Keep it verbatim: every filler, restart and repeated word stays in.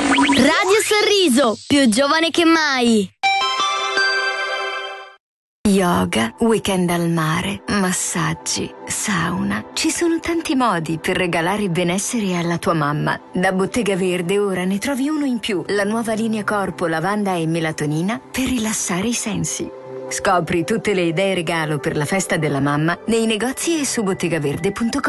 Radio Sorriso, più giovane che mai. Yoga, weekend al mare, massaggi, sauna. Ci sono tanti modi per regalare benessere alla tua mamma. Da Bottega Verde ora ne trovi uno in più. La nuova linea corpo, lavanda e melatonina per rilassare i sensi. Scopri tutte le idee regalo per la festa della mamma nei negozi e su bottegaverde punto com.